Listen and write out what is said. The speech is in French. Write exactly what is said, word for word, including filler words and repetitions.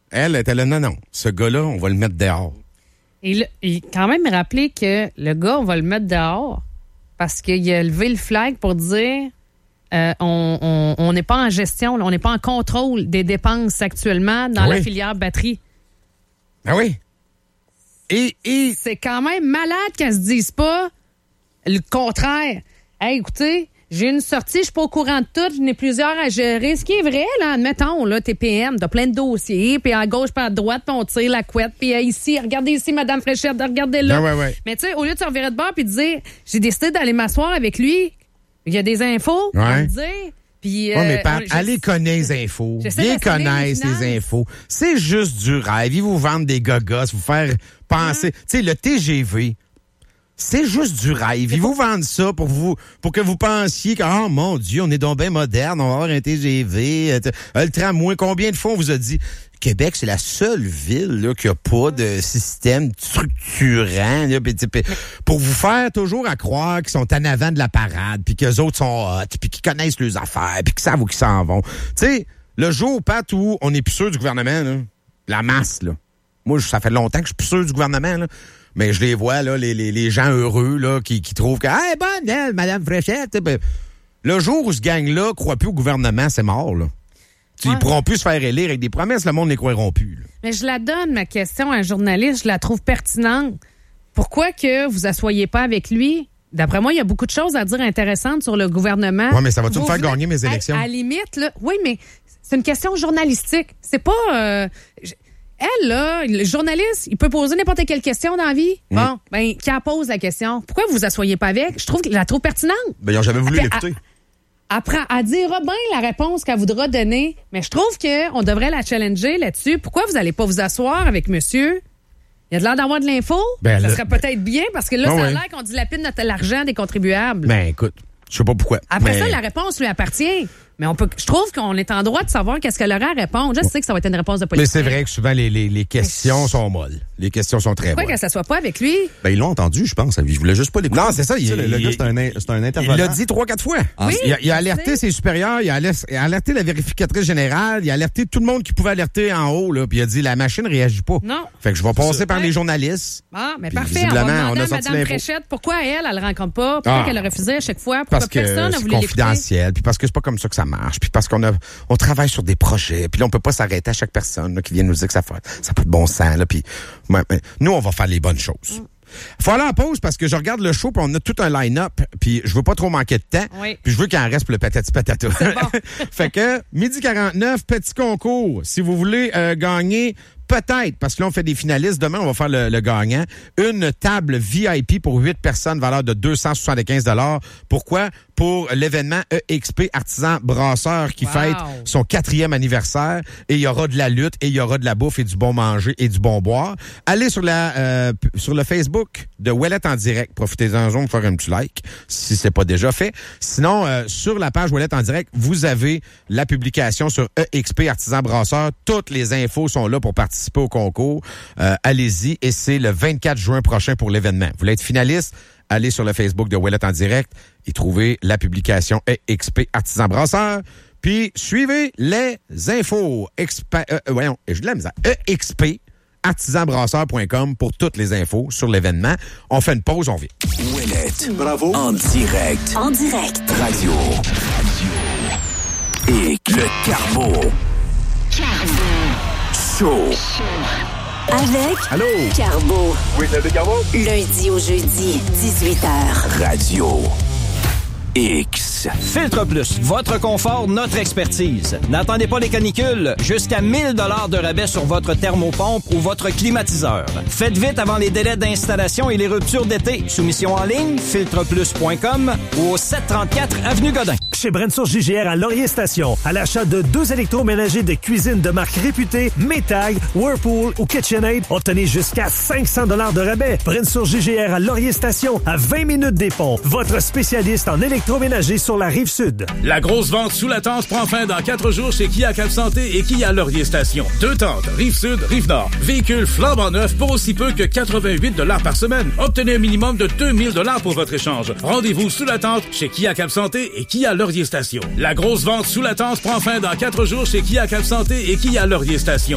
Elle était là, non, non, ce gars-là, on va le mettre dehors. Et le, il quand même rappelé que le gars, on va le mettre dehors parce qu'il a levé le flag pour dire euh, on n'est pas en gestion, on n'est pas en contrôle des dépenses actuellement dans oui. la filière batterie. Ah oui. Et, et... C'est quand même malade qu'elle se dise pas le contraire. Hey, écoutez, j'ai une sortie, je suis pas au courant de tout, j'en ai plusieurs à gérer. Ce qui est vrai, là, admettons, là, T P M, t'as plein de dossiers, puis à gauche, puis à droite, puis on tire la couette, puis euh, ici, regardez ici, Madame Fréchette, regardez là. Ben ouais, ouais. Mais tu sais, au lieu de se revirer de bord puis de dire, j'ai décidé d'aller m'asseoir avec lui, il y a des infos ouais. à me dire. Puis, euh, ouais, mais par, on, allez connaître les infos. Bien connaître les, les infos. C'est juste du rêve. Ils vous vendent des gogos, vous faire penser. Mmh. Tu sais, le T G V, c'est juste du rêve. Ils vous vendent ça pour vous, pour que vous pensiez que, oh mon Dieu, on est donc bien moderne, on va avoir un T G V. Le tramway, combien de fois on vous a dit? Québec, c'est la seule ville là, qui a pas de système structurant là, pis, pis, pour vous faire toujours à croire qu'ils sont en avant de la parade, puis qu'eux autres sont hot, puis qu'ils connaissent leurs affaires, puis qu'ils savent où qu'ils s'en vont. Tu sais, le jour, Pat, où on est plus sûr du gouvernement, là, la masse, là. Moi, ça fait longtemps que je suis plus sûr du gouvernement, là. Mais je les vois, là, les, les, les gens heureux, là, qui, qui trouvent que, hey, bonne, elle, Madame Fréchette. Ben, le jour où ce gang-là croit plus au gouvernement, c'est mort, là. Ouais. Ils pourront plus se faire élire avec des promesses, le monde ne les croiront plus. Là. Mais je la donne, ma question, à un journaliste, je la trouve pertinente. Pourquoi que vous asseyez pas avec lui? D'après moi, il y a beaucoup de choses à dire intéressantes sur le gouvernement. Oui, mais ça va-tu me faire voulez... gagner mes élections? À, à la limite, là, oui, mais c'est une question journalistique. C'est pas... Euh, je... Elle, là, le journaliste, il peut poser n'importe quelle question dans la vie. Mmh. Bon, ben, qui en pose la question? Pourquoi vous vous asseyez pas avec? Je trouve que je la trouve pertinente. Ben, ils n'ont jamais voulu Après, l'écouter. Après, elle dira bien la réponse qu'elle voudra donner, mais je trouve qu'on devrait la challenger là-dessus. Pourquoi vous n'allez pas vous asseoir avec monsieur? Il y a de l'air d'avoir de l'info? Ben, ça le... serait peut-être bien, parce que là, oh, ça a oui. l'air qu'on dilapide notre, l'argent des contribuables. Ben, écoute, je sais pas pourquoi. Après mais... ça, la réponse lui appartient. Mais on peut, je trouve qu'on est en droit de savoir qu'est-ce qu'elle aurait à répondre. Je sais que ça va être une réponse de politique. Mais c'est vrai que souvent, les, les, les questions mais... sont molles. Les questions sont très molles. Pourquoi qu'elle ne s'assoit pas avec lui? Ben, ils l'ont entendu, je pense. Je voulais juste pas l'écouter. Non, c'est ça. Il, le, le il, gars, c'est un, c'est un intervenant. Il l'a dit trois, quatre fois. Oui, il, a, il a alerté ses supérieurs, il a alerté la vérificatrice générale, il a alerté tout le monde qui pouvait alerter en haut, là. Puis il a dit, la machine ne réagit pas. Non. Fait que je vais passer par ouais. les journalistes. Ah, mais parfait. On va demander à Mme Fréchette pourquoi elle, elle le rencontre pas, pourquoi ah. elle a refusé à chaque fois, pourquoi parce que personne n'a voulu l'écouter. C'est confidentiel, puis parce que c'est pas comme ça que ça marche, puis parce qu'on a, on travaille sur des projets, puis là, on peut pas s'arrêter à chaque personne là, qui vient nous dire que ça fait, ça peut de bon sens, là, puis ouais, nous, on va faire les bonnes choses. Mm. Faut aller en pause parce que je regarde le show puis on a tout un line-up puis je veux pas trop manquer de temps. Oui. Puis je veux qu'il en reste pour le patati patata. C'est bon. Fait que midi quarante-neuf, petit concours. Si vous voulez euh, gagner peut-être, parce que là, on fait des finalistes. Demain, on va faire le, le gagnant. Une table V I P pour huit personnes, valeur de deux cent soixante-quinze dollars. Pourquoi? Pour l'événement E X P Artisan Brasseur qui wow. fête son quatrième anniversaire. Et il y aura de la lutte, et il y aura de la bouffe, et du bon manger, et du bon boire. Allez sur la euh, sur le Facebook de Ouellette en direct. Profitez-en pour faire un petit like, si c'est pas déjà fait. Sinon, euh, sur la page Ouellette en direct, vous avez la publication sur E X P Artisan Brasseur. Toutes les infos sont là pour participer au concours. Euh, allez-y, et c'est le vingt-quatre juin prochain pour l'événement. Vous voulez être finaliste? Allez sur le Facebook de Ouellette en direct et trouvez la publication E X P Artisan Brasseur. Puis, suivez les infos. Expa- euh, euh, voyons, j'ai de la misère. E X P artisan brasseur point com pour toutes les infos sur l'événement. On fait une pause, on vient. Ouellette. Bravo. En direct. En direct. Radio. Radio. Et le Carbo. Carbo. Show. Avec Allô? Carbo. Oui, c'est Carbo. Lundi au jeudi, dix-huit heures. Radio X. Filtre Plus, votre confort, notre expertise. N'attendez pas les canicules. Jusqu'à mille dollars de rabais sur votre thermopompe ou votre climatiseur. Faites vite avant les délais d'installation et les ruptures d'été. Soumission en ligne, filtre plus point com ou au sept cent trente-quatre avenue Godin. Chez Brensource J G R à Laurier Station, à l'achat de deux électroménagers de cuisine de marque réputée, Maytag, Whirlpool ou KitchenAid, obtenez jusqu'à cinq cents dollars de rabais. Brensource J G R à Laurier Station, à vingt minutes des ponts. Votre spécialiste en électroménager sur la Rive-Sud. La grosse vente sous la tente prend fin dans quatre jours chez Kia Cap Santé et Kia Laurier Station. Deux tentes, Rive-Sud, Rive-Nord. Véhicules flambant neufs pour aussi peu que quatre-vingt-huit dollars par semaine. Obtenez un minimum de deux mille dollars pour votre échange. Rendez-vous sous la tente chez Kia Cap Santé et Kia Laurier Station. La grosse vente sous la tente prend fin dans quatre jours chez Kia Cap Santé et Kia Laurier Station.